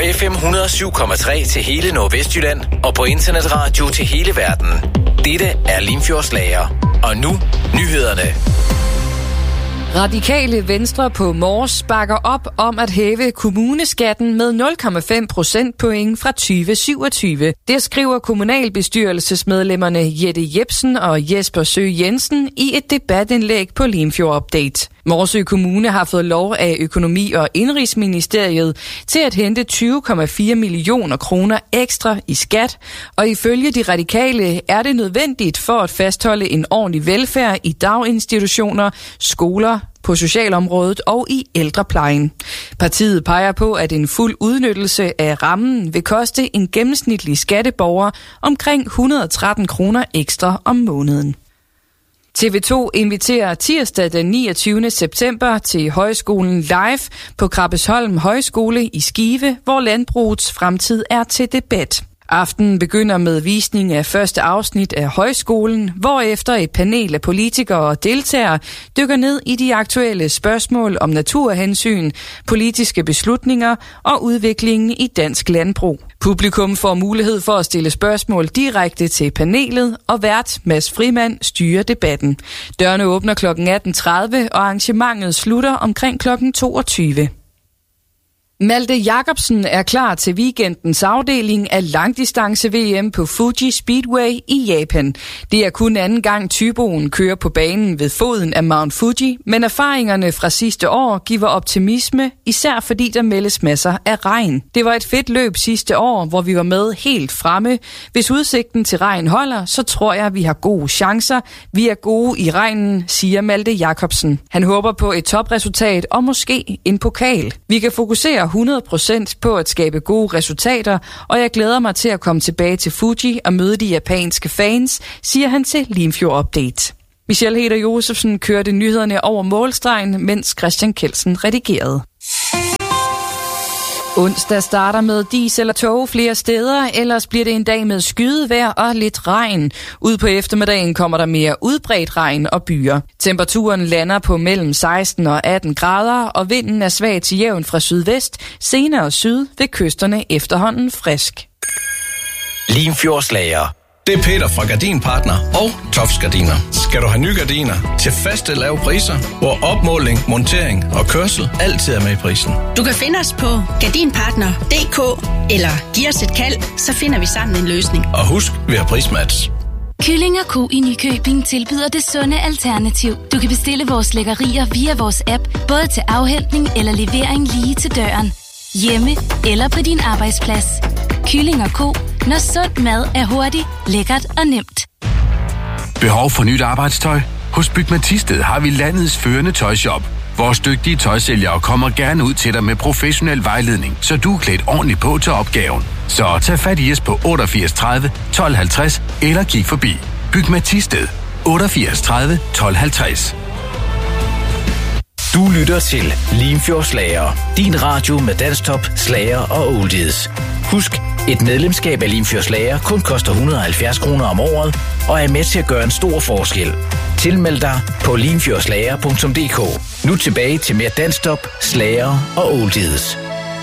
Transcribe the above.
FM 107,3 til hele Nordvestjylland og på internetradio til hele verden. Dette er Limfjordslager. Og nu nyhederne. Radikale Venstre på Mors bakker op om at hæve kommuneskatten med 0,5 procentpoint fra 2027. Det skriver kommunalbestyrelsesmedlemmerne Jette Jebsen og Jesper Søe Jensen i et debatindlæg på Limfjord Update. Morsø Kommune har fået lov af Økonomi- og Indenrigsministeriet til at hente 20,4 millioner kroner ekstra i skat, og ifølge de radikale er det nødvendigt for at fastholde en ordentlig velfærd i daginstitutioner, skoler, på socialområdet og i ældreplejen. Partiet peger på, at en fuld udnyttelse af rammen vil koste en gennemsnitlig skatteborger omkring 113 kroner ekstra om måneden. TV2 inviterer tirsdag den 29. september til Højskolen Live på Krabbesholm Højskole i Skive, hvor landbrugets fremtid er til debat. Aftenen begynder med visning af første afsnit af Højskolen, hvorefter et panel af politikere og deltagere dykker ned i de aktuelle spørgsmål om naturhensyn, politiske beslutninger og udviklingen i dansk landbrug. Publikum får mulighed for at stille spørgsmål direkte til panelet, og vært Mads Frimand styrer debatten. Dørene åbner kl. 18.30, og arrangementet slutter omkring kl. 22. Malte Jacobsen er klar til weekendens afdeling af langdistance-VM på Fuji Speedway i Japan. Det er kun anden gang tyboen kører på banen ved foden af Mount Fuji, men erfaringerne fra sidste år giver optimisme, især fordi der meldes masser af regn. Det var et fedt løb sidste år, hvor vi var med helt fremme. Hvis udsigten til regn holder, så tror jeg, vi har gode chancer. Vi er gode i regnen, siger Malte Jacobsen. Han håber på et topresultat og måske en pokal. Vi kan fokusere 100% på at skabe gode resultater, og jeg glæder mig til at komme tilbage til Fuji og møde de japanske fans, siger han til Limfjord Update. Michelle Heder Josefsen kørte nyhederne over målstregen, mens Christian Kelsen redigerede. Onsdag starter med diesel og tog flere steder, ellers bliver det en dag med skydevejr og lidt regn. Ud på eftermiddagen kommer der mere udbredt regn og byer. Temperaturen lander på mellem 16 og 18 grader, og vinden er svag til jævn fra sydvest, senere syd ved kysterne efterhånden frisk. Limfjordslager. Det er Peter fra Gardinpartner og Tofs Gardiner. Skal du have nye gardiner til faste lave priser, hvor opmåling, montering og kørsel altid er med i prisen. Du kan finde os på gardinpartner.dk eller giv os et kald, så finder vi sammen en løsning. Og husk, vi har prismatch. Kylling & Co. i Nykøbing tilbyder det sunde alternativ. Du kan bestille vores lækkerier via vores app, både til afhentning eller levering lige til døren. Hjemme eller på din arbejdsplads. Kylling & Co. Når sund mad er hurtigt, lækkert og nemt. Behov for nyt arbejdstøj? Hos Bygma Thisted har vi landets førende tøjshop. Vores dygtige tøjsælgere kommer gerne ud til dig med professionel vejledning, så du er klædt ordentligt på til opgaven. Så tag fat i os på 88 30 12 50 eller kig forbi. Bygma Thisted 88 30 12 50. Du lytter til Limfjordslager, din radio med dansktop, slager og oldies. Husk, et medlemskab af Limfjordslager kun koster 170 kroner om året og er med til at gøre en stor forskel. Tilmeld dig på limfjordslager.dk. Nu tilbage til mere dansktop, slager og oldies.